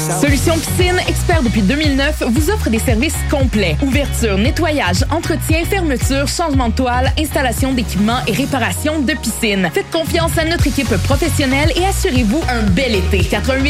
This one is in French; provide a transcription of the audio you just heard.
Solution Piscine, expert depuis 2009, vous offre des services complets. Ouverture, nettoyage, entretien, fermeture, changement de toile, installation d'équipements et réparation de piscine. Faites confiance à notre équipe professionnelle et assurez-vous un bel été. 88